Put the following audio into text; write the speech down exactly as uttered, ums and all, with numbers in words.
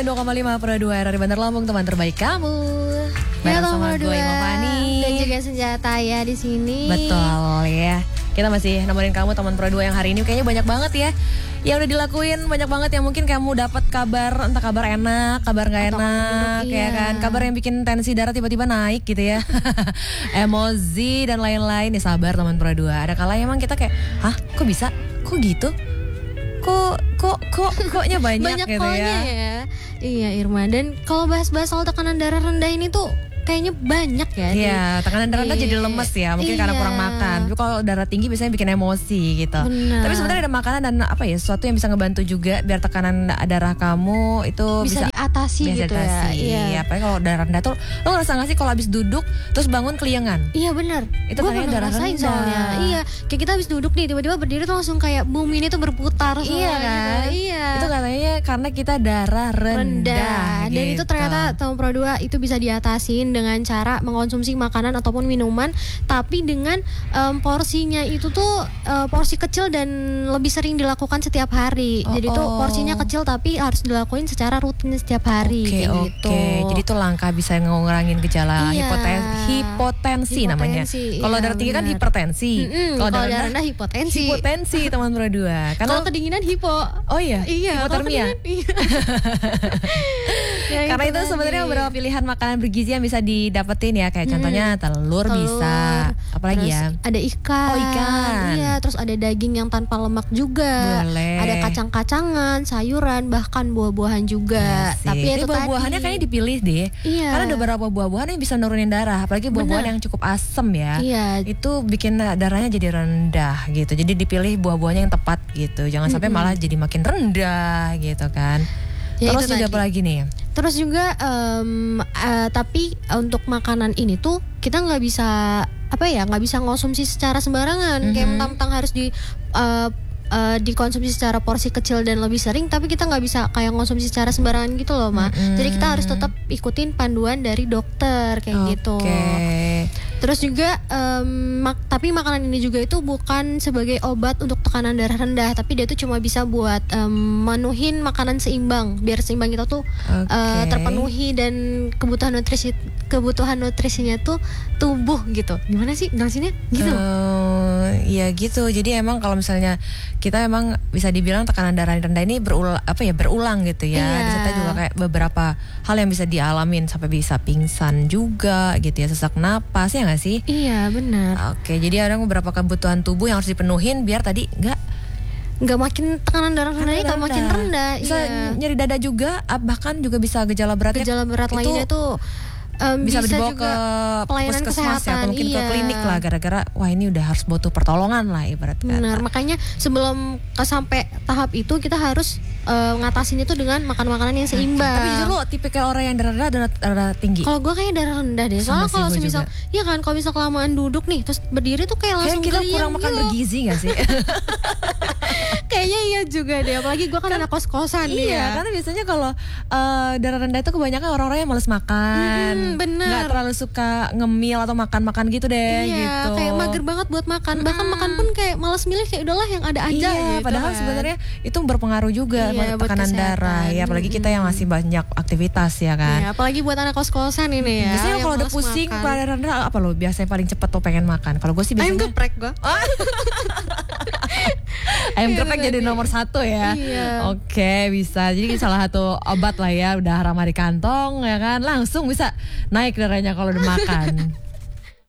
sembilan puluh dua koma lima Pro dua R R Bandar Lampung, teman terbaik kamu. Ya, Bareng sama gue Ima Fani dan juga Senjata ya di sini. Betul ya. Kita masih nemenin kamu teman Pro dua yang hari ini kayaknya banyak banget ya. Ya udah dilakuin banyak banget yang mungkin kamu dapat kabar, entah kabar enak, kabar nggak enak, buruk, ya iya. kan, kabar yang bikin tensi darah tiba-tiba naik gitu ya, emosi dan lain-lain. Ya sabar teman Pro dua. Ada kalanya emang kita kayak, hah, kok bisa, kok gitu, kok, kok, kok, koknya banyak, Banyak gitu kolnya ya. ya. Iya Irma. Dan kalau bahas-bahas soal tekanan darah rendah ini tuh kayaknya banyak ya. Iya, tekanan darah rendah Iya. jadi lemes ya, mungkin karena Iya. kurang makan. Tapi kalau darah tinggi biasanya bikin emosi gitu. Benar. Tapi sebenarnya ada makanan dan apa ya, sesuatu yang bisa ngebantu juga biar tekanan darah kamu itu bisa, bisa, diatasi bisa gitu diatasi. ya. Iya. Iya, apalagi kalau darah rendah tuh, lo ngerasa gak sih kalau habis duduk terus bangun keliengan? Iya benar. Itu Gua tandanya pernah darah ngerasain rendah. soalnya. Iya, kayak kita habis duduk nih tiba-tiba berdiri tuh langsung kayak bumi ini tuh berputar Iya semua kan? gitu. Iya. Itu katanya karena kita darah rendah. rendah. Dan itu gitu. ternyata tahun Pro dua itu bisa diatasin dengan cara mengkonsumsi makanan ataupun minuman, tapi dengan em, porsinya itu tuh eh, porsi kecil dan lebih sering dilakukan setiap hari. Oh, Jadi tuh oh. porsinya kecil tapi harus dilakuin secara rutin setiap hari. Oke, kayak oke. gitu. Jadi itu langkah bisa ngurangin gejala Iya. hipoten- hipotensi, namanya. Hipotensi, Kalau iya, darah tinggi kan benar. hipertensi. Mm-mm, Kalau kalau darah darah rendah rendah hipotensi. hipotensi teman Pro dua. Karena Kalau kedinginan hipo. oh iya, Iya, kalau hipotermia. kedinginan, iya. Ya, Karena itu tadi. sebenarnya beberapa pilihan makanan bergizi yang bisa didapetin ya, kayak contohnya telur, Telur, bisa, apalagi terus ya? ada ikan. Oh, ikan. Iya, terus ada daging yang tanpa lemak juga. Boleh. Ada kacang-kacangan, sayuran, bahkan buah-buahan juga. Iya sih. Tapi Tapi itu buah-buahannya tadi. kayaknya dipilih deh. Iya. Karena ada beberapa buah-buahan yang bisa nurunin darah, apalagi buah-buahan Benar. yang cukup asem ya. Iya. Itu bikin darahnya jadi rendah gitu. Jadi dipilih buah-buahnya yang tepat gitu. Jangan sampai malah jadi makin rendah gitu kan. Ya, Terus itu juga tadi. apa lagi nih? Terus juga em, eh, tapi untuk makanan ini tuh kita nggak bisa apa ya nggak bisa ngonsumsi secara sembarangan. Kayak Mhm. mentang-mentang harus di eh, eh, dikonsumsi secara porsi kecil dan lebih sering, tapi kita nggak bisa kayak ngonsumsi secara sembarangan gitu loh, Ma. Mhm. Jadi kita harus tetap ikutin panduan dari dokter kayak gitu. Oke. Terus juga em, mak- tapi makanan ini juga itu bukan sebagai obat untuk tekanan darah rendah, tapi dia itu cuma bisa buat em, menuhin makanan seimbang, biar seimbang kita tuh eh, Oke. terpenuhi dan kebutuhan nutrisi kebutuhan nutrisinya tuh tubuh gitu. Gimana sih jelasinnya? Gitu. Eh, ya gitu. Jadi emang kalau misalnya kita emang bisa dibilang tekanan darah rendah ini berulang apa ya berulang gitu ya. Iya. Disertai juga kayak beberapa hal yang bisa dialamin sampai bisa pingsan juga gitu ya, sesak napas ya nggak sih? Iya benar. Oke, jadi ada beberapa kebutuhan tubuh yang harus dipenuhin biar tadi nggak Nggak makin tekanan darah rendahnya nggak makin rendah. Bisa Iya. nyeri dada juga, ah, bahkan juga bisa gejala beratnya. Gejala berat itu lainnya tuh em, bisa, bisa dibawa juga ke pelayanan puskesmas ya, kesehatan, atau mungkin ke iya. klinik lah, gara-gara wah ini udah harus butuh pertolongan lah ibarat kata. Benar, makanya sebelum ke sampai tahap itu kita harus eh, ngatasin itu dengan makan makanan yang seimbang. Tapi jujur lo tipikal orang yang darah rendah, darah, darah tinggi. Kalau gue kayaknya darah rendah deh. Sama Soalnya sih kalau gua semisal, juga. ya kan kalau misal kelamaan duduk nih, terus berdiri tuh kayak Kayak langsung kita geliang kurang makan gitu. bergizi gak sih? Kayaknya iya juga deh. Apalagi gue kan anak kos-kosan nih Iya, ya. karena biasanya kalau eh, darah rendah itu kebanyakan orang-orang yang males makan, Hmm, bener. nggak terlalu suka ngemil atau makan-makan gitu deh. Iya, gitu. kayak mager banget buat makan. Bahkan makan pun kayak malas milih, kayak udahlah yang ada aja. Iya, gitu padahal kan. sebenarnya itu berpengaruh juga Iya, pada buat tekanan kesehatan. darah. Ya, apalagi kita yang masih banyak aktivitas ya kan. Iya, apalagi buat anak kos-kosan ini ya. Biasanya yang kalau udah malas pusing makan. pada darah rendah apa lo biasanya paling cepet tuh pengen makan? Kalau gue sih Ayam biasanya geprek gue. ayam Iya, geprek itu jadi tadi. nomor satu ya. Iya. Oke, bisa. Jadi salah satu obat lah ya, udah ramah di kantong ya kan, langsung bisa naik darahnya kalau udah makan.